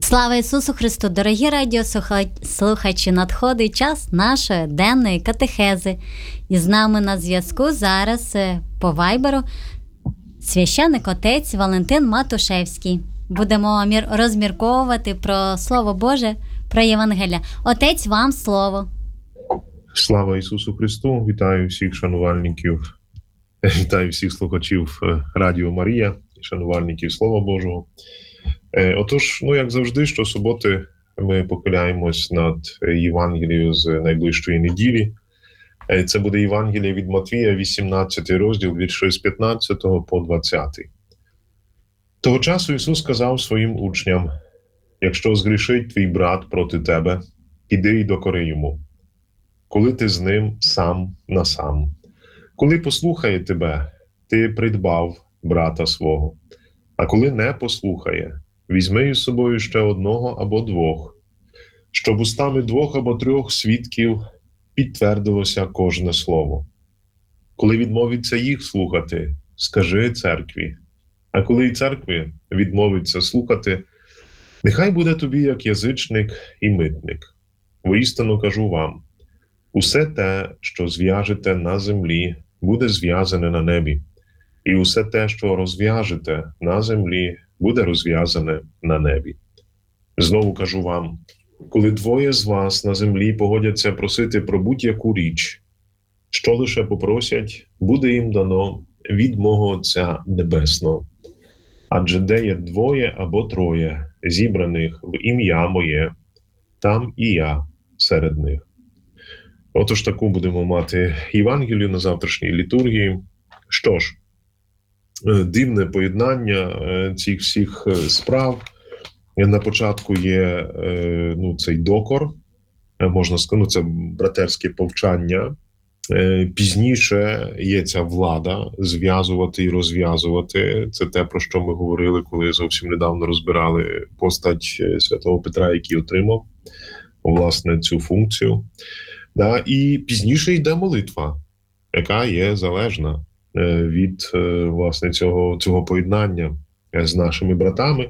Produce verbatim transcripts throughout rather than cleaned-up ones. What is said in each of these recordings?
Слава Ісусу Христу! Дорогі радіослухачі, надходить час нашої денної катехези. І з нами на зв'язку зараз по вайберу священник отець Валентин Матушевський. Будемо розмірковувати про Слово Боже, про Євангелія. Отець, вам слово. Слава Ісусу Христу! Вітаю всіх шанувальників, вітаю всіх слухачів Радіо Марія, шанувальників Слова Божого. Отож, ну як завжди, щосуботи ми похиляємось над Євангелією з найближчої неділі. Це буде Євангеліє від Матвія, вісімнадцятий розділ, вірші з п'ятнадцятого по двадцятий. Того часу Ісус сказав своїм учням: «Якщо згрішить твій брат проти тебе, іди й докори йому, коли ти з ним сам на сам. Коли послухає тебе, ти придбав брата свого, а коли не послухає, візьми із собою ще одного або двох, щоб устами двох або трьох свідків підтвердилося кожне слово. Коли відмовиться їх слухати, скажи церкві, а коли й церкві відмовиться слухати, нехай буде тобі як язичник і митник. Воістину кажу вам, усе те, що зв'яжете на землі, буде зв'язане на небі, і усе те, що розв'яжете на землі, буде розв'язане на небі. Знову кажу вам, коли двоє з вас на землі погодяться просити про будь-яку річ, що лише попросять, буде їм дано від мого Отця Небесного. Адже де є двоє або троє зібраних в ім'я моє, там і я серед них». Отож, таку будемо мати Євангелію на завтрашній літургії. Що ж, дивне поєднання цих всіх справ. На початку є ну, цей докор, можна сказати, ну, це братерське повчання. Пізніше є ця влада зв'язувати і розв'язувати. Це те, про що ми говорили, коли зовсім недавно розбирали постать святого Петра, який отримав, власне, цю функцію. Да, і пізніше йде молитва, яка є залежна від, власне, цього, цього поєднання з нашими братами.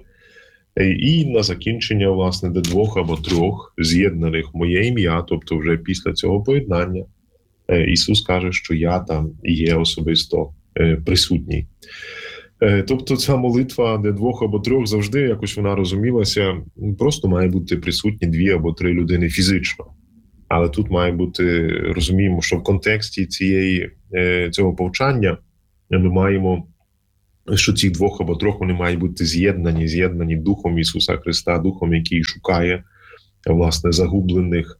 І на закінчення, власне, де двох або трьох з'єднаних в моє ім'я, тобто вже після цього поєднання, Ісус каже, що я там є особисто присутній. Тобто ця молитва, де двох або трьох, завжди якось вона розумілася, просто має бути присутні дві або три людини фізично. Але тут має бути, розуміємо, що в контексті цієї, цього повчання ми маємо, що ці двох або трьох вони мають бути з'єднані, з'єднані Духом Ісуса Христа, Духом, який шукає, власне, загублених.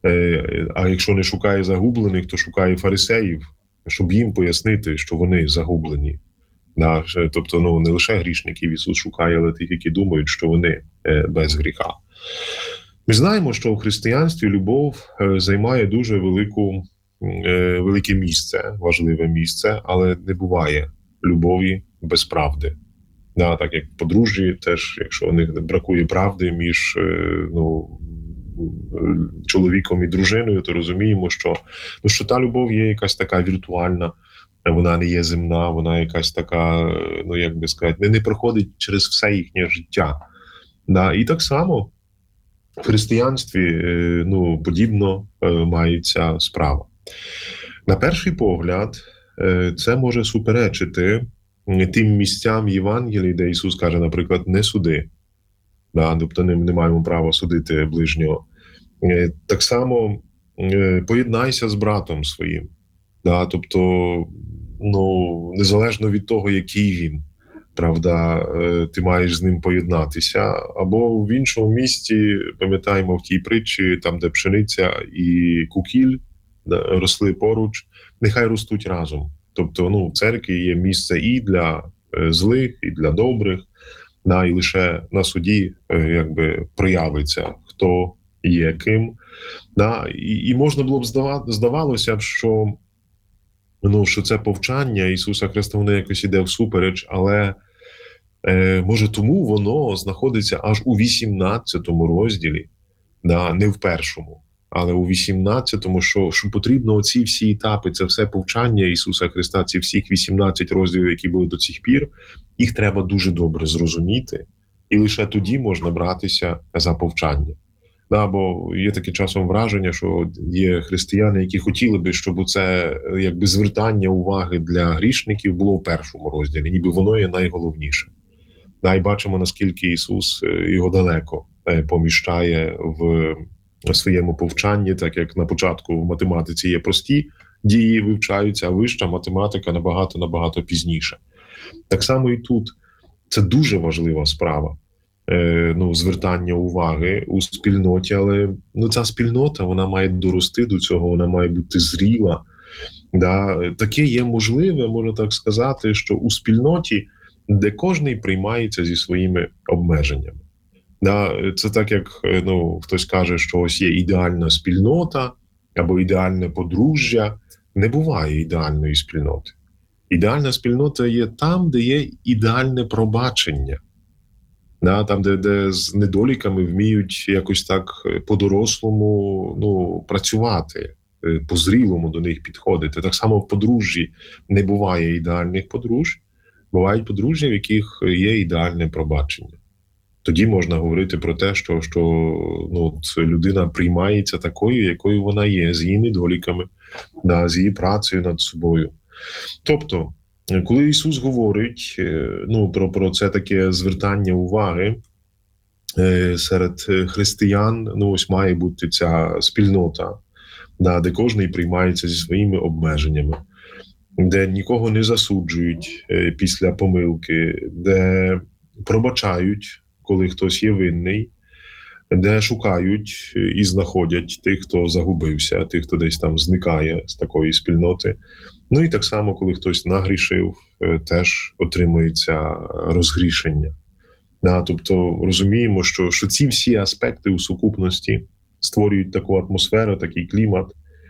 А якщо не шукає загублених, то шукає фарисеїв, щоб їм пояснити, що вони загублені. Да, тобто, ну, не лише грішників Ісус шукає, але тих, які думають, що вони без гріха. Ми знаємо, що в християнстві любов займає дуже велику, велике місце, важливе місце, але не буває любові без правди. Да, так як в подружжі теж, якщо у них бракує правди між ну, чоловіком і дружиною, то розуміємо, що, ну, що та любов є якась така віртуальна, вона не є земна, вона якась така, ну як би сказати, не, не проходить через все їхнє життя. Да, і так само в християнстві ну, подібно мається справа. На перший погляд, це може суперечити тим місцям Євангелії, де Ісус каже, наприклад, не суди. Да, тобто не, не маємо права судити ближнього. Так само поєднайся з братом своїм. Да, тобто, ну, незалежно від того, який він, правда, ти маєш з ним поєднатися. Або в іншому місці, пам'ятаємо в тій притчі, там, де пшениця і кукіль да, росли поруч, нехай ростуть разом. Тобто, ну, в церкві є місце і для злих, і для добрих, да, і лише на суді якби проявиться, хто є ким. Да, і, і можна було б здавати, здавалося б, що, ну, що це повчання Ісуса Христа, воно якось іде всупереч, але е, може тому воно знаходиться аж у вісімнадцятому розділі, да, не в першому. Але у вісімнадцятому, що, що потрібно оці всі етапи, це все повчання Ісуса Христа, ці всіх вісімнадцять розділів, які були до цих пір, їх треба дуже добре зрозуміти, і лише тоді можна братися за повчання. Да, бо є таке часом враження, що є християни, які хотіли би, щоб це якби звертання уваги для грішників було в першому розділі, ніби воно є найголовніше. Да, і бачимо, наскільки Ісус його далеко поміщає в своєму повчанні, так як на початку в математиці є прості дії, вивчаються, а вища математика набагато-набагато пізніше. Так само і тут. Це дуже важлива справа. Ну, звертання уваги у спільноті, але ну, ця спільнота, вона має дорости до цього, вона має бути зріла. Да? Таке є можливе, можна так сказати, що у спільноті, де кожний приймається зі своїми обмеженнями. Да? Це так, як ну, хтось каже, що ось є ідеальна спільнота або ідеальне подружжя. Не буває ідеальної спільноти. Ідеальна спільнота є там, де є ідеальне пробачення. Да, там, де, де з недоліками вміють якось так по-дорослому ну, працювати, по-зрілому до них підходити. Так само в подружжі не буває ідеальних подружжя, бувають подружжя, в яких є ідеальне пробачення. Тоді можна говорити про те, що, що ну, людина приймається такою, якою вона є, з її недоліками, да, з її працею над собою. Тобто, коли Ісус говорить ну, про, про це таке звертання уваги серед християн, ну ось має бути ця спільнота, да, де кожний приймається зі своїми обмеженнями, де нікого не засуджують після помилки, де пробачають, коли хтось є винний, де шукають і знаходять тих, хто загубився, тих, хто десь там зникає з такої спільноти. Ну і так само, коли хтось нагрішив, теж отримується розгрішення. Да, тобто розуміємо, що, що ці всі аспекти у сукупності створюють таку атмосферу, такий клімат,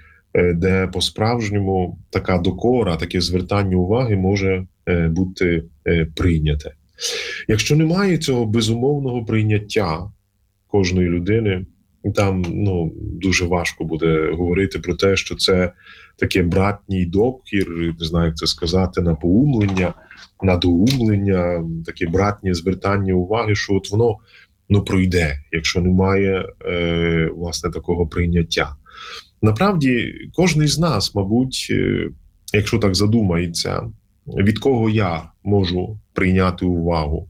де по-справжньому така докора, таке звертання уваги може бути прийняте. Якщо немає цього безумовного прийняття кожної людини, там ну, дуже важко буде говорити про те, що це таке братній докір, не знаю, як це сказати, напоумлення, надоумлення, таке братнє звертання уваги, що от воно ну, пройде, якщо немає е, власне такого прийняття. Насправді, кожен з нас, мабуть, е, якщо так задумається, від кого я можу прийняти увагу,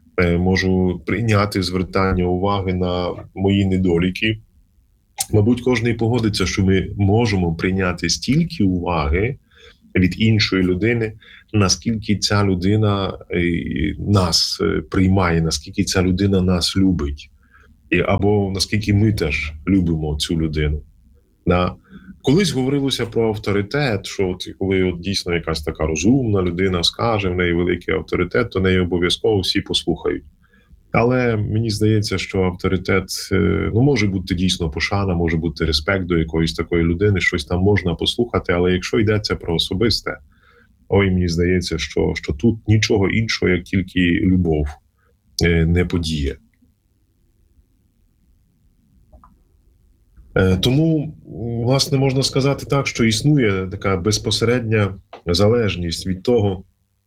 можу прийняти звертання уваги на мої недоліки. Мабуть, кожен погодиться, що ми можемо прийняти стільки уваги від іншої людини, наскільки ця людина нас приймає, наскільки ця людина нас любить. Або наскільки ми теж любимо цю людину. Да? Колись говорилося про авторитет, що от, коли от дійсно якась така розумна людина скаже, в неї великий авторитет, то неї обов'язково всі послухають. Але мені здається, що авторитет, ну, може бути дійсно пошана, може бути респект до якоїсь такої людини, щось там можна послухати, але якщо йдеться про особисте, ой, мені здається, що, що тут нічого іншого, як тільки любов не подіє. Тому, власне, можна сказати так, що існує така безпосередня залежність від того,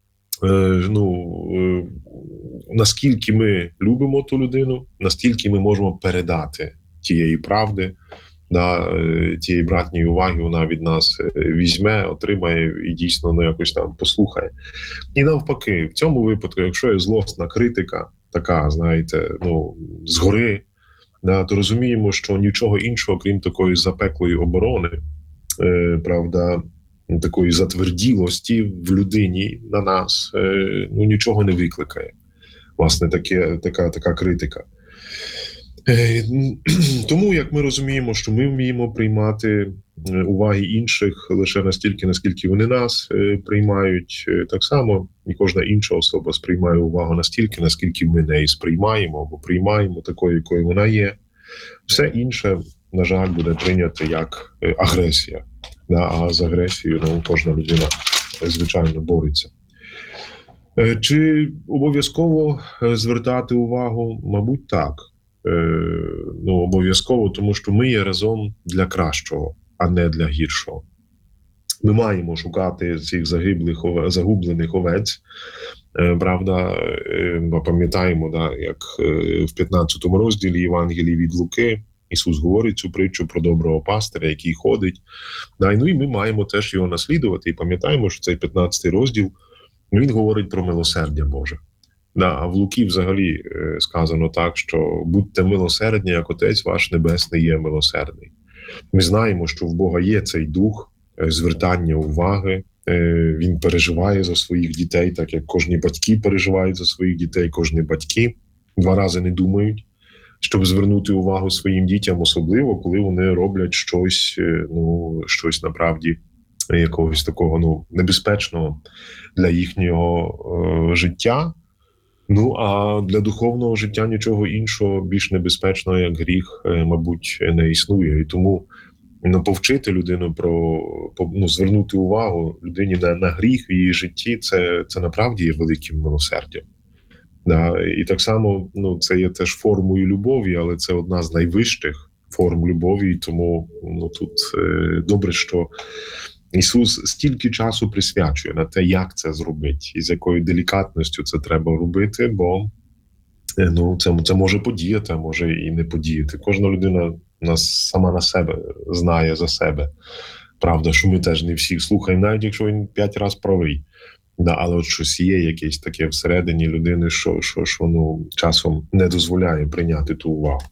ну, наскільки ми любимо ту людину, настільки ми можемо передати тієї правди, да, тієї братньої уваги вона від нас візьме, отримає і дійсно ну, якось там послухає. І навпаки, в цьому випадку, якщо є злосна критика, така, знаєте, ну, згори, да, то розуміємо, що нічого іншого, крім такої запеклої оборони, е, правда, такої затверділості в людині на нас, е, ну, нічого не викликає. Власне, таке, така, така критика. Е, тому, як ми розуміємо, що ми вміємо приймати уваги інших лише настільки, наскільки вони нас е, приймають, е, так само і кожна інша особа сприймає увагу настільки, наскільки ми неї сприймаємо або приймаємо такою, якою вона є. Все інше, на жаль, буде прийнято як е, агресія. Да? А з агресією ну, кожна людина, звичайно, бореться. Е, чи обов'язково звертати увагу? Мабуть, так. Е, ну, обов'язково, тому що ми є разом для кращого, а не для гіршого. Ми маємо шукати цих загиблих, загублених овець, Правда, ми пам'ятаємо, да, як в п'ятнадцятому розділі Євангелії від Луки Ісус говорить цю притчу про доброго пастиря, який ходить. Да, ну і ми маємо теж його наслідувати. І пам'ятаємо, що цей п'ятнадцятий розділ, він говорить про милосердя Боже. Да, а в Луки взагалі сказано так, що будьте милосердні, як Отець ваш Небесний є милосердний. Ми знаємо, що в Бога є цей дух звертання уваги. Він переживає за своїх дітей, так як кожні батьки переживають за своїх дітей, кожні батьки два рази не думають, щоб звернути увагу своїм дітям, особливо, коли вони роблять щось, ну, щось направді якогось такого, ну, небезпечного для їхнього е, життя. Ну, а для духовного життя нічого іншого більш небезпечного, як гріх, е, мабуть, не існує. І тому ну, повчити людину про, ну, звернути увагу людині на, на гріх в її житті, це, це направді є великим милосердям. Да, і так само, ну, це є теж формою любові, але це одна з найвищих форм любові, і тому, ну, тут е, добре, що Ісус стільки часу присвячує на те, як це зробити, і з якою делікатністю це треба робити, бо е, ну, це, це може подіяти, а може і не подіяти. Кожна людина нас сама на себе знає за себе. Правда, що ми теж не всіх слухаємо, навіть якщо він п'ять разів правий. Да, але от щось є якесь таке всередині людини, що, що, що ну, часом не дозволяє прийняти ту увагу.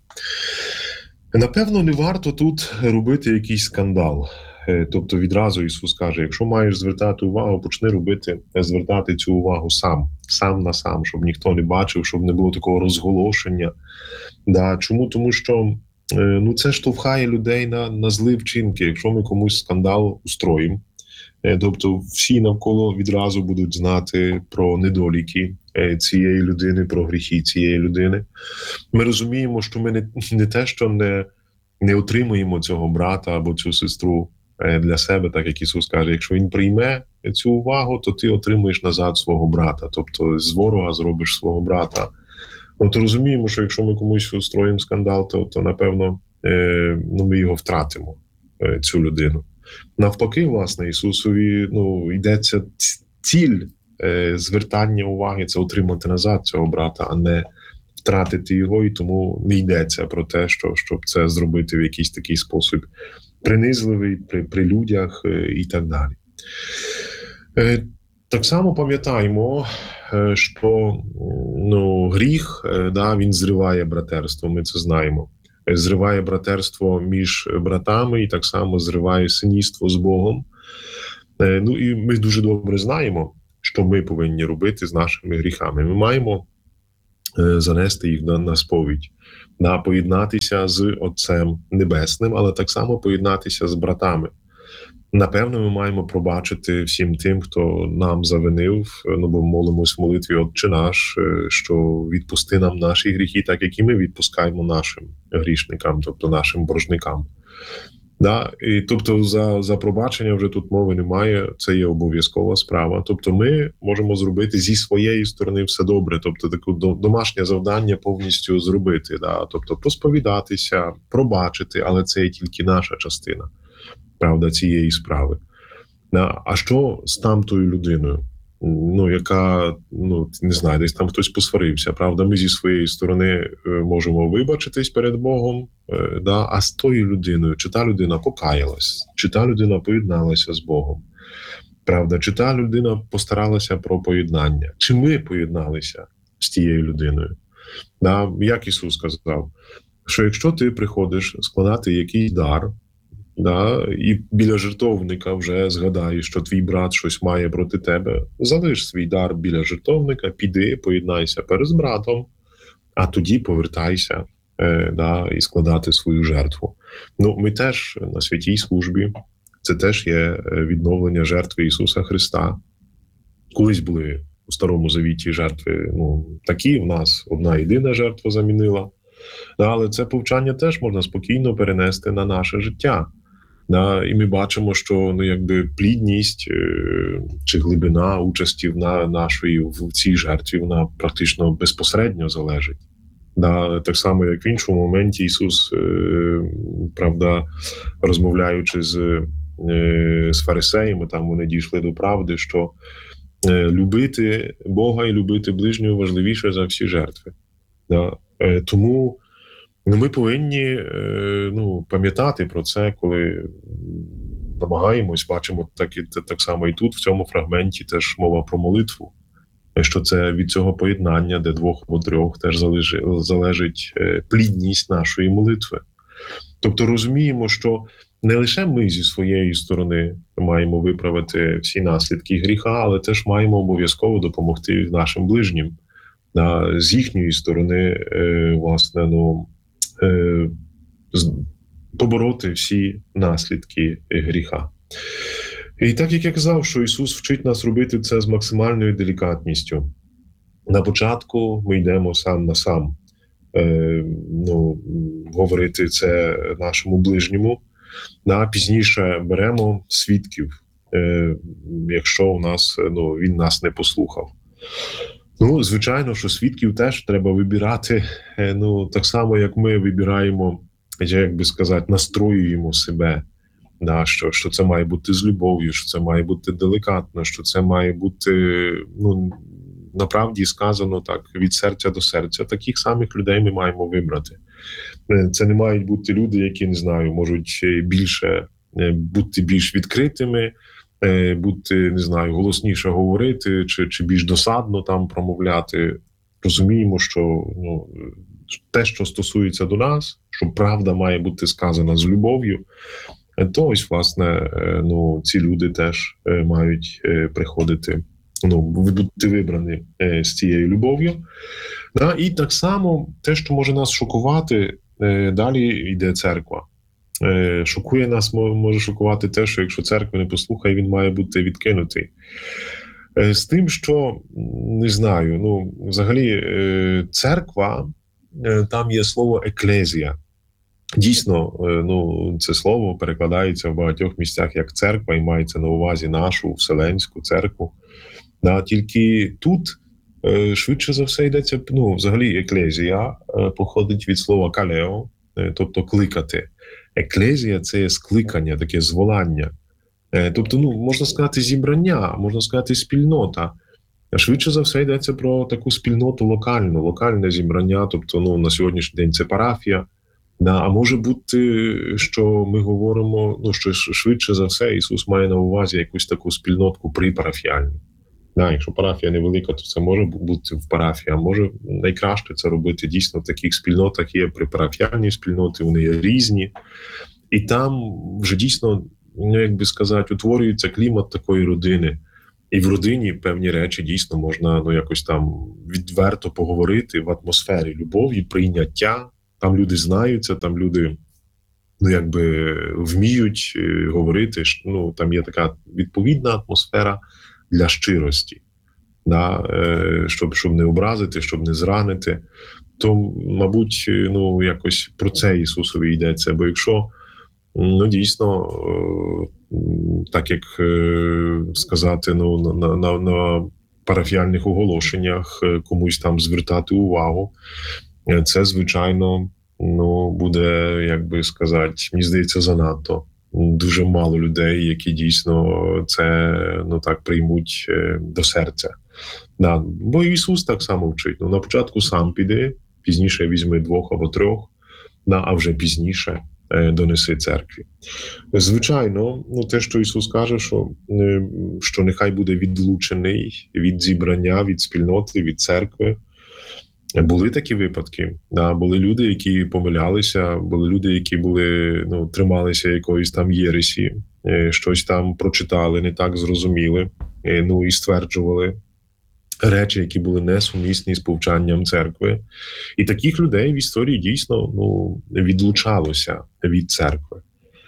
Напевно, не варто тут робити якийсь скандал. Тобто відразу Ісус каже, якщо маєш звертати увагу, почни робити, звертати цю увагу сам, сам на сам, щоб ніхто не бачив, щоб не було такого розголошення. Да, чому? Тому що ну, це штовхає людей на, на злі вчинки. Якщо ми комусь скандал устроїмо, тобто всі навколо відразу будуть знати про недоліки цієї людини, про гріхи цієї людини. Ми розуміємо, що ми не, не те, що не, не отримуємо цього брата або цю сестру для себе, так як Ісус каже, якщо він прийме цю увагу, то ти отримуєш назад свого брата, тобто з ворога зробиш свого брата. Ну, то розуміємо, що якщо ми комусь устроїмо скандал, то, то напевно, е, ну, ми його втратимо, е, цю людину. Навпаки, власне, Ісусові, ну, йдеться ціль е, звертання уваги, це отримати назад цього брата, а не втратити його, і тому не йдеться про те, що, щоб це зробити в якийсь такий спосіб принизливий, при, при людях е, і так далі. Е, так само пам'ятаємо, е, що ну, гріх, е, да, він зриває братерство, ми це знаємо. Зриває братерство між братами і так само зриває синівство з Богом. Ну і ми дуже добре знаємо, що ми повинні робити з нашими гріхами. Ми маємо занести їх на, на сповідь, на поєднатися з Отцем Небесним, але так само поєднатися з братами. Напевно, ми маємо пробачити всім тим, хто нам завинив, ну бо молимось в молитві «Отче наш», що відпусти нам наші гріхи, так як і ми відпускаємо нашим грішникам, тобто нашим боржникам. Да? І, тобто за, за пробачення вже тут мови немає, це є обов'язкова справа. Тобто ми можемо зробити зі своєї сторони все добре, тобто таке домашнє завдання повністю зробити. Да? Тобто посповідатися, пробачити, але це є тільки наша частина. Правда, цієї справи. А що з тамтою людиною, ну, яка, ну, не знаю, десь там хтось посварився, правда, ми зі своєї сторони можемо вибачитись перед Богом, да? А з тою людиною, чи та людина покаялась, чи та людина поєдналася з Богом, правда, чи та людина постаралася про поєднання, чи ми поєдналися з тією людиною. Да? Як Ісус сказав, що якщо ти приходиш складати якийсь дар, да, і біля жертовника вже згадаєш, що твій брат щось має проти тебе, залиш свій дар біля жертовника, піди, поєднайся перед братом, а тоді повертайся е, да, і складати свою жертву. Ну, ми теж на святій службі, це теж є відновлення жертви Ісуса Христа. Колись були у Старому Завіті жертви, ну, такі, в нас одна єдина жертва замінила, да, але це повчання теж можна спокійно перенести на наше життя. Да, і ми бачимо, що ну, якби плідність е, чи глибина участі в на, нашої в цій жертві, вона практично безпосередньо залежить. Да, так само, як в іншому моменті Ісус, е, правда, розмовляючи з, е, з фарисеями, там вони дійшли до правди, що любити Бога і любити ближнього важливіше за всі жертви. Да? Тому ми повинні ну, пам'ятати про це, коли намагаємось, бачимо так, і, так само і тут, в цьому фрагменті теж мова про молитву, що це від цього поєднання, де двох або трьох, теж залежить, залежить плідність нашої молитви. Тобто розуміємо, що не лише ми зі своєї сторони маємо виправити всі наслідки гріха, але теж маємо обов'язково допомогти нашим ближнім. Да, з їхньої сторони, власне, ну, побороти всі наслідки гріха. І так, як я казав, що Ісус вчить нас робити це з максимальною делікатністю. На початку ми йдемо сам на сам, е, ну, говорити це нашому ближньому, а пізніше беремо свідків, е, якщо у нас, ну, він нас не послухав. Ну, звичайно, що свідків теж треба вибирати, е, ну, так само, як ми вибираємо, як би сказати, настроюємо себе. Да, що, що це має бути з любов'ю, що це має бути делікатно, що це має бути, ну, направді сказано так, від серця до серця. Таких самих людей ми маємо вибрати. Це не мають бути люди, які, не знаю, можуть більше, бути більш відкритими, бути, не знаю, голосніше говорити, чи, чи більш досадно там промовляти. Розуміємо, що, ну, те, що стосується до нас, що правда має бути сказана з любов'ю, то ось, власне, ну, ці люди теж мають приходити, ну, бути вибрані з цією любов'ю. Да? І так само те, що може нас шокувати, далі йде церква. Шокує нас, може шокувати те, що якщо церква не послухає, він має бути відкинутий. З тим, що, не знаю, ну, взагалі, церква, там є слово «еклезія». Дійсно, ну, це слово перекладається в багатьох місцях як церква і мається на увазі нашу Вселенську церкву. Да, тільки тут швидше за все йдеться, ну, взагалі еклезія походить від слова «калео», тобто кликати. Еклезія – це скликання, таке зволання. Тобто, ну, можна сказати, зібрання, можна сказати, спільнота. Швидше за все йдеться про таку спільноту локальну, локальне зібрання, тобто, ну, на сьогоднішній день це парафія. Да, а може бути, що ми говоримо, ну, що швидше за все Ісус має на увазі якусь таку спільнотку припарафіальну. Да, якщо парафія невелика, то це може бути в парафії, а може найкраще це робити дійсно в таких спільнотах. Є припарафіальні спільноти, вони є різні. І там вже дійсно, ну, як би сказати, утворюється клімат такої родини. І в родині певні речі дійсно можна, ну, якось там відверто поговорити в атмосфері любові, прийняття. Там люди знаються, там люди, ну, якби вміють говорити, ну, там є така відповідна атмосфера для щирості, да, щоб, щоб не образити, щоб не зранити. То, мабуть, ну, якось про це Ісусові йдеться, бо якщо, ну, дійсно, так як сказати, ну, на, на, на парафіальних оголошеннях комусь там звертати увагу, це, звичайно, ну, буде, як би сказати, мені здається, занадто. Дуже мало людей, які дійсно це, ну, так, приймуть до серця. Да. Бо Ісус так само вчить. Ну, на початку сам піди, пізніше візьми двох або трьох, да, а вже пізніше донеси церкві. Звичайно, ну, те, що Ісус каже, що, що нехай буде відлучений від зібрання, від спільноти, від церкви. Були такі випадки, да, були люди, які помилялися, були люди, які були, ну, трималися якоїсь там єресі, щось там прочитали, не так зрозуміли, ну, і стверджували речі, які були несумісні з повчанням церкви. І таких людей в історії дійсно, ну, відлучалося від церкви.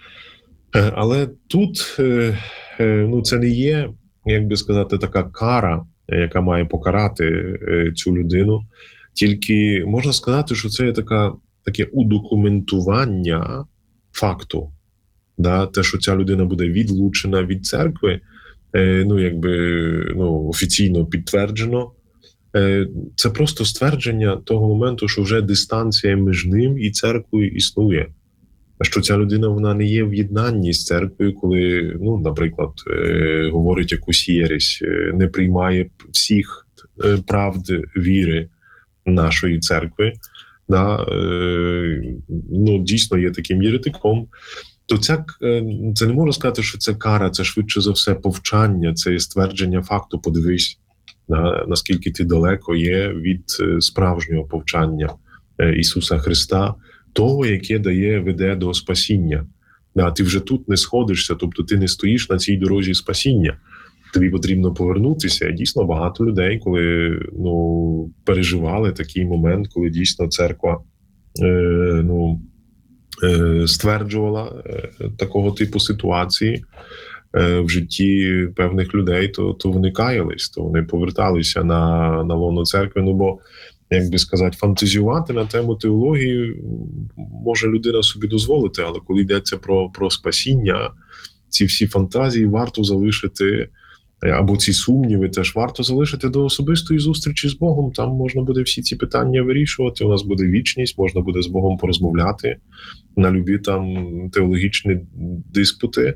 Але тут, ну, це не є, як би сказати, така кара, яка має покарати цю людину. Тільки можна сказати, що це є така, таке удокументування факту. Да? Те, що ця людина буде відлучена від церкви, е, ну, якби, ну, офіційно підтверджено, е, це просто ствердження того моменту, що вже дистанція між ним і церквою існує. що ця людина, вона не є в єднанні з церквою, коли, ну, наприклад, е, говорить якусь єресь, е, не приймає всіх е, правд віри нашої церкви, да, е, ну, дійсно є таким єретиком, то ця, е, це не можна сказати, що це кара, це швидше за все повчання, це є ствердження факту, подивись, да, наскільки ти далеко є від справжнього повчання е, Ісуса Христа, того, яке дає, веде до спасіння. Да, ти вже тут не сходишся, тобто ти не стоїш на цій дорозі спасіння. Тобі потрібно повернутися. І дійсно багато людей, коли ну, переживали такий момент, коли дійсно церква е, ну, е, стверджувала е, такого типу ситуації е, в житті певних людей, то, то вони каялись, то вони поверталися на, на лоно церкви, ну бо, як би сказати, фантазіювати на тему теології може людина собі дозволити, але коли йдеться про, про спасіння, ці всі фантазії варто залишити, або ці сумніви теж варто залишити до особистої зустрічі з Богом. Там можна буде всі ці питання вирішувати, у нас буде вічність, можна буде з Богом порозмовляти на любі там теологічні диспути.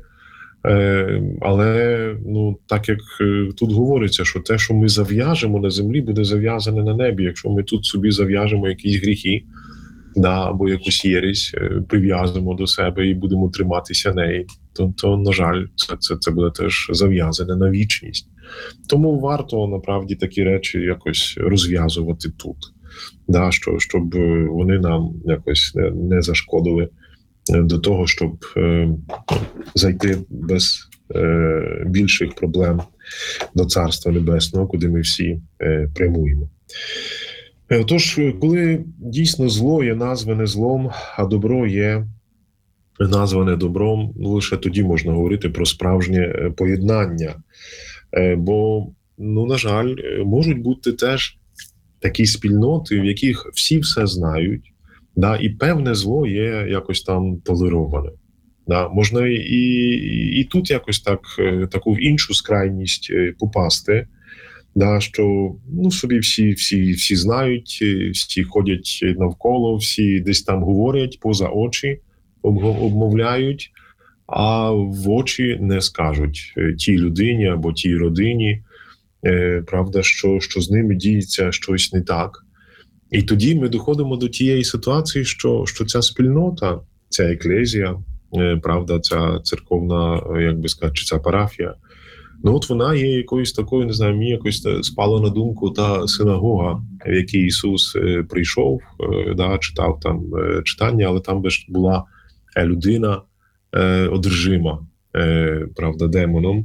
Але ну, так як тут говориться, що те, що ми зав'яжемо на землі, буде зав'язане на небі. Якщо ми тут собі зав'яжемо якісь гріхи, да, або якусь єресь, прив'язуємо до себе і будемо триматися неї, то, то на жаль, це, це, це буде теж зав'язане на вічність. Тому варто, насправді, такі речі якось розв'язувати тут, да, що, щоб вони нам якось не, не зашкодили до того, щоб е, зайти без е, більших проблем до Царства Небесного, куди ми всі е, прямуємо. Отож, коли дійсно зло є назване злом, а добро є назване добром, ну, лише тоді можна говорити про справжнє поєднання. Е, бо, ну, на жаль, можуть бути теж такі спільноти, в яких всі все знають, да, і певне зло є якось там толероване. Да. Можна і, і, і тут якось так, таку в іншу скрайність попасти, да, що ну, собі всі, всі, всі знають, всі ходять навколо, всі десь там говорять поза очі, обмовляють, а в очі не скажуть тій людині або тій родині, правда, що, що з ними діється щось не так. І тоді ми доходимо до тієї ситуації, що, що ця спільнота, ця еклезія, правда, ця церковна, як би сказати, чи ця парафія, ну от вона є якоюсь такою, не знаю, мені якось спало на думку та синагога, в якій Ісус прийшов, да, читав там читання, але там би ж була людина одержима, правда, демоном.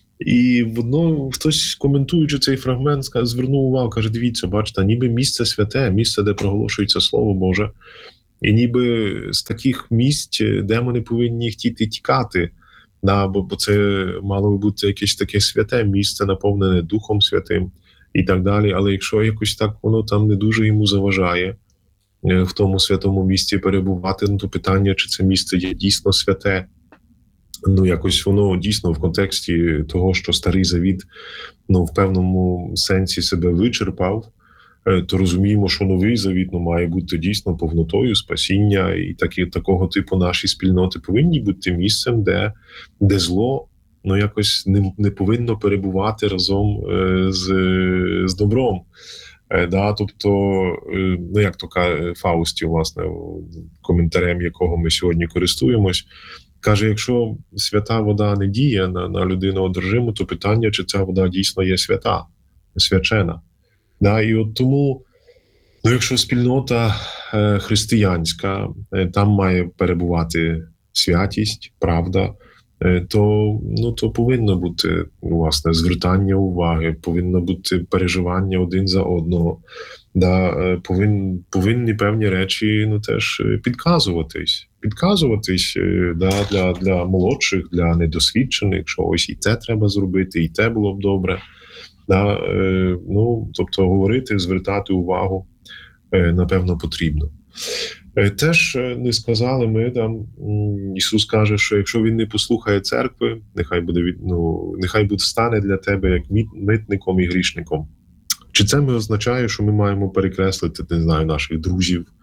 І воно, хтось, коментуючи цей фрагмент, звернув увагу, каже, дивіться, бачите, ніби місце святе, місце, де проголошується Слово Боже, і ніби з таких місць демони повинні хотіти тікати, да, бо, бо це мало би бути якесь таке святе місце, наповнене Духом Святим і так далі, але якщо якось так воно там не дуже йому заважає в тому святому місці перебувати, ну, то питання, чи це місце є дійсно святе. Ну, якось воно дійсно в контексті того, що Старий Завіт, ну, в певному сенсі себе вичерпав, то розуміємо, що Новий Завіт, ну, має бути дійсно повнотою спасіння, і такі, такого типу наші спільноти повинні бути місцем, де, де зло, ну, якось не, не повинно перебувати разом е, з, з добром. Е, да, тобто, е, ну, як то каже Фаусті, власне, коментарем якого ми сьогодні користуємось, каже, якщо свята вода не діє на, на людину одержиму, то питання, чи ця вода дійсно є свята, свячена. Да, і от тому, ну, якщо спільнота е, християнська, е, там має перебувати святість, правда, е, то, ну, то повинно бути, власне, звертання уваги, повинно бути переживання один за одного. Да, е, повин, повинні певні речі, ну, теж підказуватись. Підказуватись, да, для, для молодших, для недосвідчених, що ось і це треба зробити, і те було б добре. Да, е, ну, тобто говорити, звертати увагу, е, напевно, потрібно. Е, теж не сказали ми, там, Ісус каже, що якщо він не послухає церкви, нехай буде, ну, нехай буде стане для тебе як митником і грішником. Чи це ми означає, що ми маємо перекреслити, не знаю, наших друзів,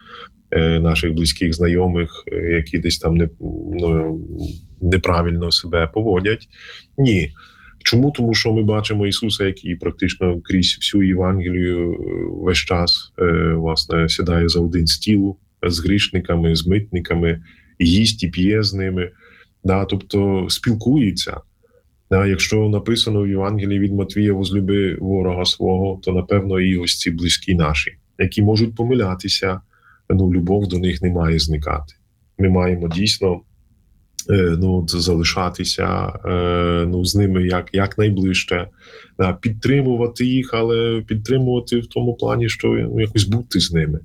наших близьких знайомих, які десь там не, ну, неправильно себе поводять. Ні. Чому? Тому що ми бачимо Ісуса, який практично крізь всю Євангелію весь час, власне, сідає за один стіл з грішниками, з митниками, їсть і п'є з ними, да, тобто спілкується. Да, якщо написано в Євангелії від Матвія «возлюби ворога свого», то, напевно, і ось ці близькі наші, які можуть помилятися, ну, любов до них не має зникати. Ми маємо дійсно ну, залишатися ну, з ними як, як найближче, да, підтримувати їх, але підтримувати в тому плані, що ну, якось бути з ними.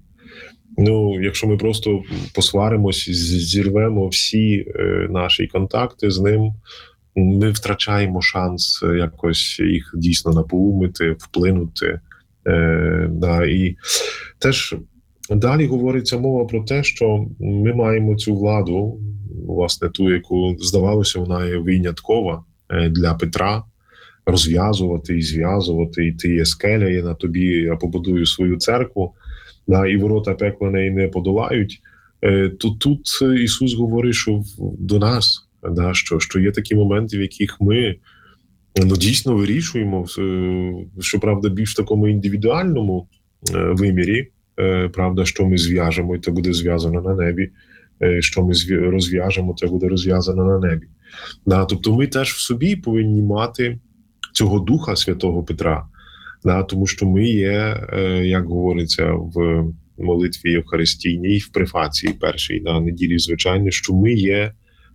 Ну, якщо ми просто посваримось, зірвемо всі е, наші контакти з ним, ми втрачаємо шанс якось їх дійсно напоумити, вплинути. Е, да, і теж далі говориться мова про те, що ми маємо цю владу, власне, ту, яку, здавалося, вона є виняткова для Петра, розв'язувати і зв'язувати, і ти є скеля, я на тобі, я побудую свою церкву, да, і ворота пекла неї не подолають, то тут Ісус говорить, що до нас, да, що, що є такі моменти, в яких ми ну, дійсно вирішуємо, щоправда, більш в такому індивідуальному вимірі, правда, що ми зв'яжемо, і це буде зв'язано на небі, що ми розв'яжемо, це буде розв'язано на небі. Да, тобто ми теж в собі повинні мати цього Духа Святого Петра, да, тому що ми є, як говориться в молитві Євхаристійній, в префації першій на неділі, звичайно, що ми є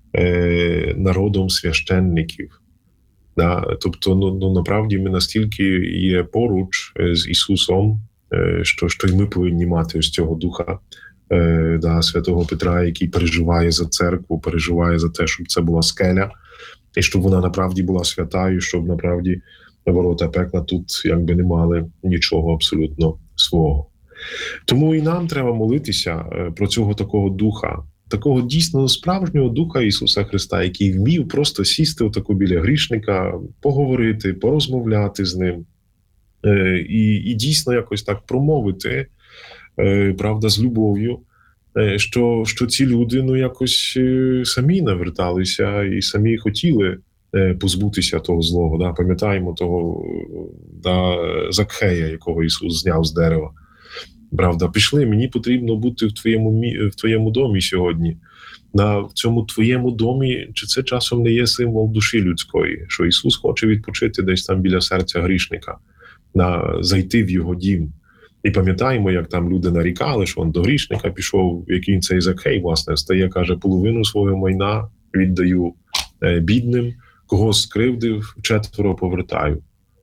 е, народом священників. Да, тобто, ну, ну, направді ми настільки є поруч з Ісусом, е, що, що й ми повинні мати ось цього Духа е, да, Святого Петра, який переживає за церкву, переживає за те, щоб це була скеля, і щоб вона направді була святою, щоб направді ворота пекла тут якби не мали нічого абсолютно свого. Тому і нам треба молитися про цього такого Духа, такого дійсно справжнього Духа Ісуса Христа, який вмів просто сісти отако біля грішника, поговорити, порозмовляти з ним і, і дійсно якось так промовити, правда, з любов'ю, що, що ці люди ну якось самі наверталися і самі хотіли позбутися того злого. Да? Пам'ятаємо того да, Закхея, якого Ісус зняв з дерева. Правда, пішли, мені потрібно бути в твоєму, в твоєму домі сьогодні. На в цьому твоєму домі, чи це часом не є символ душі людської, що Ісус хоче відпочити десь там біля серця грішника, на, зайти в його дім. І пам'ятаємо, як там люди нарікали, що він до грішника пішов, як він цей Закхей, власне, стає, каже, половину свого майна віддаю е, бідним, кого скривдив, четверо повертаю.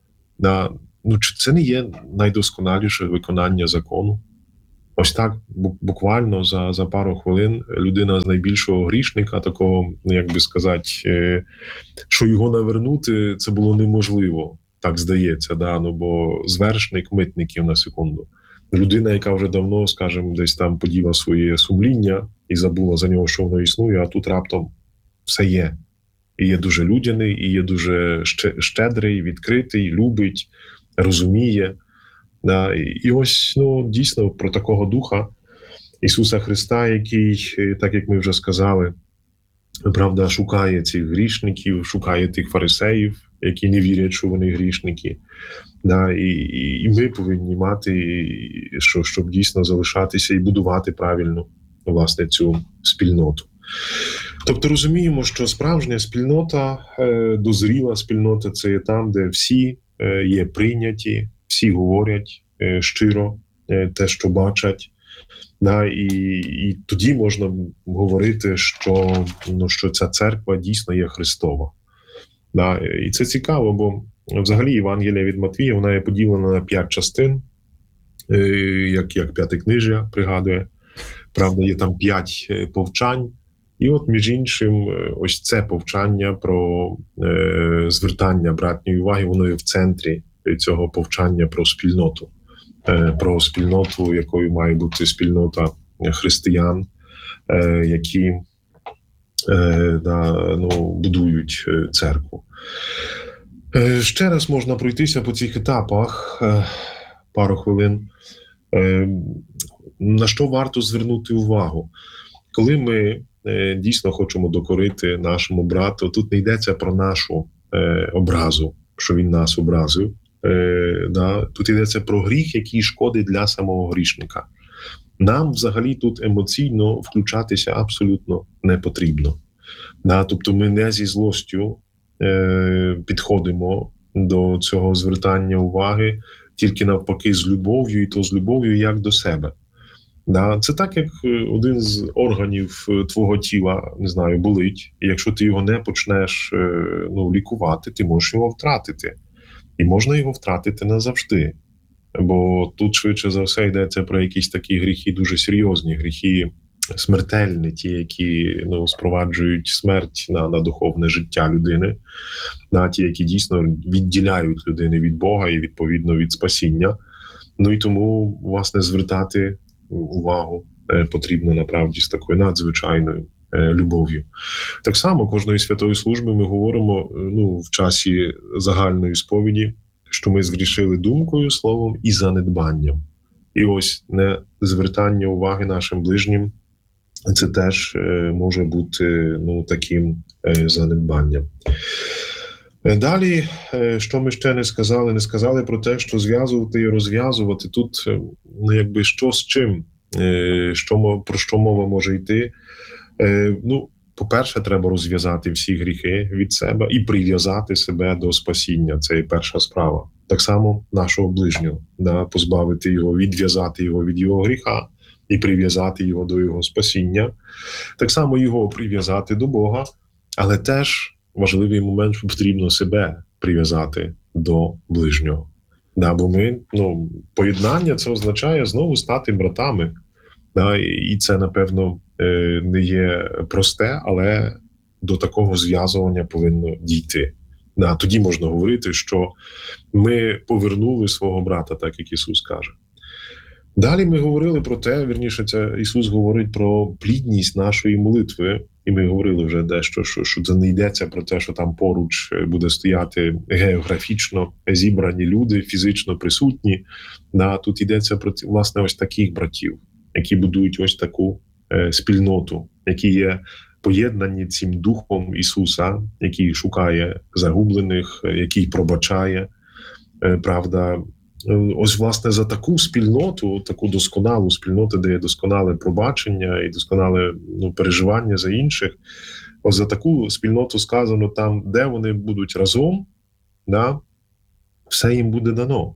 На, ну, чи це не є найдосконаліше виконання закону? Ось так, буквально за, за пару хвилин людина з найбільшого грішника, такого, як би сказати, е, що його навернути, це було неможливо. Так здається, да, ну, бо звершник митників на секунду. Людина, яка вже давно, скажімо, десь там поділа своє сумління і забула за нього, що воно існує, а тут раптом все є. І є дуже людяний, і є дуже щедрий, відкритий, любить, розуміє. Да. І ось, ну, дійсно, про такого Духа Ісуса Христа, який, так як ми вже сказали, правда, шукає цих грішників, шукає тих фарисеїв, які не вірять, що вони грішники. Да, і, і, і ми повинні мати, і, що, щоб дійсно залишатися і будувати правильно, власне, цю спільноту. Тобто розуміємо, що справжня спільнота, е, дозріла спільнота, це є там, де всі е, є прийняті, всі говорять е, щиро е, те, що бачать. Да, і, і тоді можна говорити, що, ну, що ця церква дійсно є Христова. Да, і це цікаво, бо взагалі Євангелія від Матвія, вона є поділена на п'ять частин, як, як п'ятикнижжя пригадує. Правда, є там п'ять повчань. І от, між іншим, ось це повчання про е, звертання братньої уваги, воно є в центрі цього повчання про спільноту. Е, про спільноту, якою має бути спільнота християн, е, які е, да, ну, будують церкву. Е, ще раз можна пройтися по цих етапах, е, пару хвилин. На що варто звернути увагу? Коли ми дійсно хочемо докорити нашому брату, тут не йдеться про нашу образу, що він нас образив. Тут йдеться про гріх, який шкодить для самого грішника. Нам взагалі тут емоційно включатися абсолютно не потрібно. Тобто ми не зі злостю підходимо до цього звертання уваги, тільки навпаки з любов'ю, і то з любов'ю як до себе. Це так, як один з органів твого тіла, не знаю, болить, і якщо ти його не почнеш ну, лікувати, ти можеш його втратити. І можна його втратити назавжди. Бо тут, швидше за все, йдеться про якісь такі гріхи, дуже серйозні, гріхи смертельні, ті, які ну, спроваджують смерть на, на духовне життя людини, на ті, які дійсно відділяють людини від Бога і, відповідно, від спасіння. Ну і тому, власне, звертати увагу потрібно, направді, з такою надзвичайною любов'ю. Так само кожної святої служби ми говоримо ну, в часі загальної сповіді, що ми згрішили думкою, словом і занедбанням. І ось не звертання уваги нашим ближнім, це теж може бути ну, таким занедбанням. Далі, що ми ще не сказали? Не сказали про те, що зв'язувати і розв'язувати. Тут ну, якби що з чим, що, про що мова може йти. Ну, по-перше, треба розв'язати всі гріхи від себе і прив'язати себе до спасіння. Це і перша справа. Так само нашого ближнього, да, позбавити його, відв'язати його від його гріха і прив'язати його до його спасіння. Так само його прив'язати до Бога, але теж важливий момент, що потрібно себе прив'язати до ближнього. Да, бо ми, ну, поєднання це означає знову стати братами. Да, і це, напевно, не є просте, але до такого зв'язування повинно дійти. Да, тоді можна говорити, що ми повернули свого брата, так як Ісус каже. Далі ми говорили про те, вірніше, це Ісус говорить про плідність нашої молитви, і ми говорили вже дещо, що, що це не йдеться про те, що там поруч буде стояти географічно зібрані люди, фізично присутні. Да, тут йдеться про, власне, ось таких братів, які будують ось таку е, спільноту, які є поєднані цим Духом Ісуса, який шукає загублених, який пробачає, е, правда. Ось, власне, за таку спільноту, таку досконалу спільноту, де є досконале пробачення і досконале ну, переживання за інших, ось за таку спільноту сказано там, де вони будуть разом, да, все їм буде дано.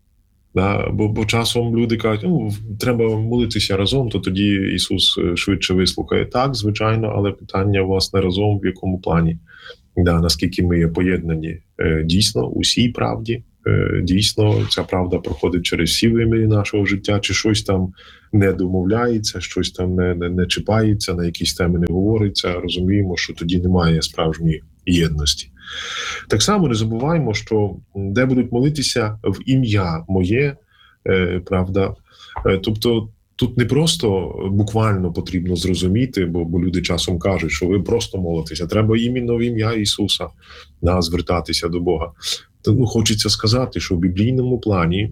Да, бо, бо часом люди кажуть, ну, треба молитися разом, то тоді Ісус швидше вислухає. Так, звичайно, але питання, власне, разом в якому плані. Да, наскільки ми є поєднані е, дійсно усій правді, е, дійсно ця правда проходить через всі виміри нашого життя, чи щось там не домовляється, щось там не, не, не чіпається, на якісь теми не говориться, розуміємо, що тоді немає справжньої єдності. Так само не забуваємо, що де будуть молитися в ім'я моє, е, правда, е, тобто тут не просто буквально потрібно зрозуміти, бо, бо люди часом кажуть, що ви просто молитеся, треба іменно в ім'я Ісуса, да, звертатися до Бога. Ну, хочеться сказати, що в біблійному плані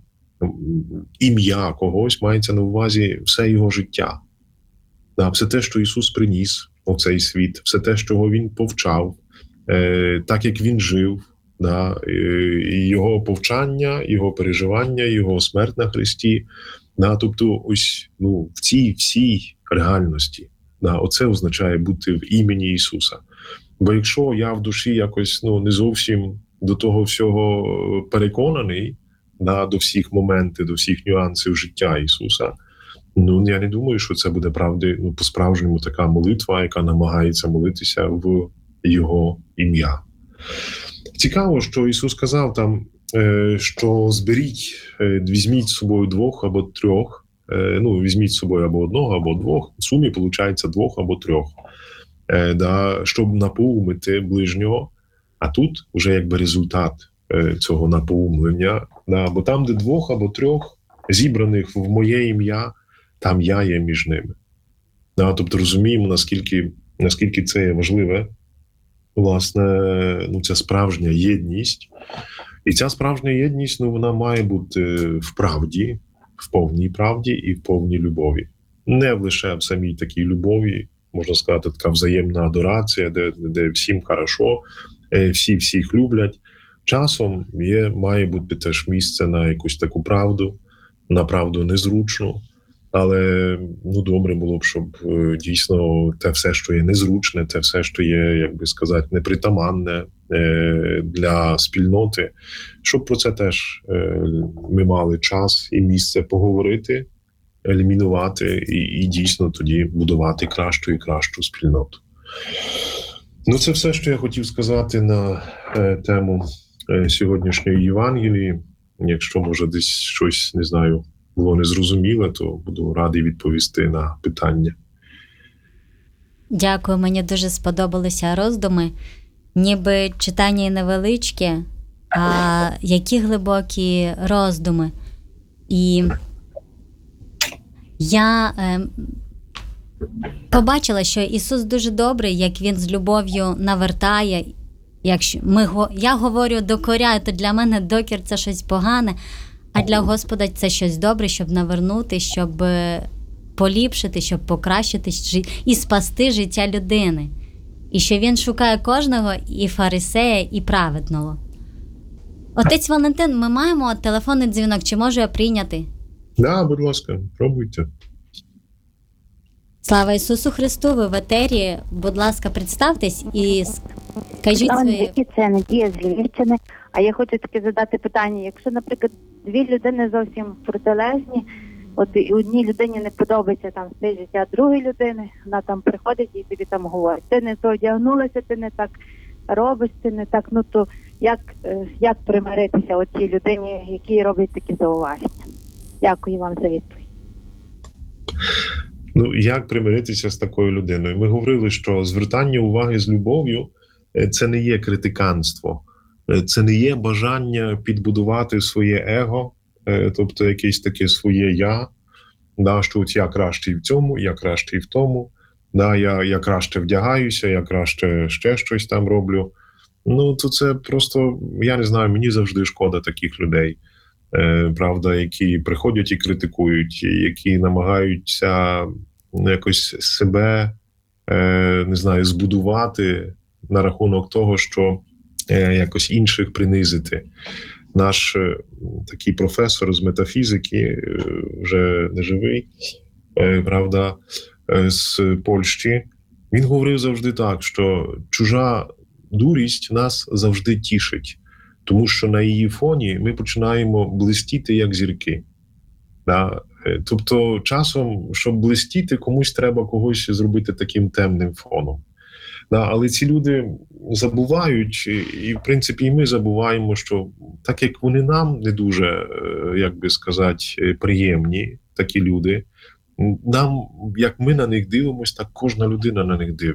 ім'я когось мається на увазі все його життя. Да, все те, що Ісус приніс у цей світ, все те, чого Він повчав, е, так як Він жив, да, і його повчання, його переживання, його смерть на Христі. Да, тобто ось ну, в цій всій реальності, да, оце означає бути в імені Ісуса. Бо якщо я в душі якось ну, не зовсім до того всього переконаний, да, до всіх моментів, до всіх нюансів життя Ісуса, ну я не думаю, що це буде правди, ну, по-справжньому така молитва, яка намагається молитися в Його ім'я. Цікаво, що Ісус сказав там, що зберіть, візьміть з собою двох або трьох, ну, візьміть з собою або одного, або двох, в сумі, виходить, двох або трьох, да, щоб напоумити ближнього, а тут вже якби результат цього напоумлення, да, бо там, де двох або трьох зібраних в моє ім'я, там я є між ними. Да, тобто розуміємо, наскільки, наскільки це є важливе, власне, ну, ця справжня єдність. І ця справжня єдність, ну, вона має бути в правді, в повній правді і в повній любові. Не лише в самій такій любові, можна сказати, така взаємна адорація, де, де всім хорошо, всі всіх люблять. Часом є, має бути теж місце на якусь таку правду, на правду незручну, але ну, добре було б, щоб е, дійсно те все, що є незручне, те все, що є, як би сказати, непритаманне е, для спільноти, щоб про це теж е, ми мали час і місце поговорити, елімінувати і, і дійсно тоді будувати кращу і кращу спільноту. Ну, це все, що я хотів сказати на е, тему е, сьогоднішньої Євангелії. Якщо, може, десь щось, не знаю, було незрозуміле, то буду радий відповісти на питання. Дякую, мені дуже сподобалися роздуми. Ніби читання і невеличке, а які глибокі роздуми. І я е, побачила, що Ісус дуже добрий, як Він з любов'ю навертає. Якщо ми, я говорю докоряю, то для мене докір – це щось погане, а для Господа це щось добре, щоб навернути, щоб поліпшити, щоб покращити і спасти життя людини. І що Він шукає кожного, і фарисея, і праведного. Отець Валентин, ми маємо телефонний дзвінок, чи можу я прийняти? Так, да, будь ласка, пробуйте. Слава Ісусу Христу, ви в етері. Будь ласка, представтесь і скажіть свої... Це Надія з Львівщини. А я хочу таки задати питання. Якщо, наприклад, дві людини зовсім протилежні, от і одній людині не подобається там стиль життя другої людини, вона там приходить і тобі там говорить, ти не то одягнулася, ти не так робиш, ти не так, ну то як, як примиритися от цій людині, які роблять такі зауваження? Дякую вам за відповідь. Ну, як примиритися з такою людиною? Ми говорили, що звертання уваги з любов'ю – це не є критиканство, це не є бажання підбудувати своє его, тобто якесь таке своє «я», да, що от я кращий в цьому, я кращий в тому, да, я, я краще вдягаюся, я краще ще щось там роблю. Ну, то це просто, я не знаю, мені завжди шкода таких людей. Правда, які приходять і критикують, які намагаються якось себе, не знаю, збудувати на рахунок того, що якось інших принизити. Наш такий професор з метафізики, вже не живий, правда, з Польщі, він говорив завжди так, що чужа дурість нас завжди тішить. Тому що на її фоні ми починаємо блистіти, як зірки. Да? Тобто часом, щоб блистіти, комусь треба когось зробити таким темним фоном. Да? Але ці люди забувають, і в принципі і ми забуваємо, що так як вони нам не дуже, як би сказати, приємні, такі люди, нам, як ми на них дивимося, так кожна людина на них дивиться.